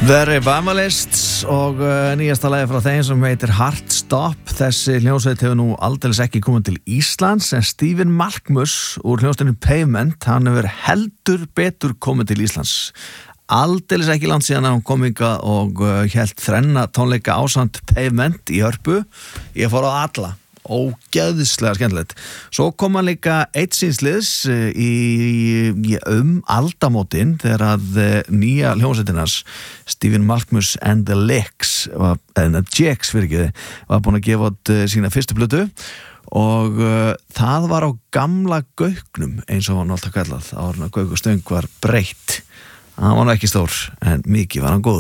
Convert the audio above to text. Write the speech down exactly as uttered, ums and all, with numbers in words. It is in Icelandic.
The Revivalists og uh, nýjasta lagi frá þeim sem heitir Heart Stop. Þessi hljómsveit hefur nú aldeilis ekki komið til Íslands, en Stephen Malkmus úr hljómsveitinu Pavement, hann hefur heldur betur komið til Íslands. Aldeilis ekki langt síðan að hann kom hingað og uh, hélt þrenna tónleika ásamt Pavement í Hörpu. Ég fór á alla. Ógeðslega skemmtilegt. Svo kom hann líka eitt síns liðs í, í um aldamótin þegar að nýja hljómsveitinars Stephen Malkmus and the Licks eða Jacks fyrir ekki var búin að gefa út sína fyrstu plötu og uh, það var á gamla Gauknum eins og hann alltaf kallað áður en að Gauk og Stöng var breytt. Hann var nú ekki stór en mikið var hann góður.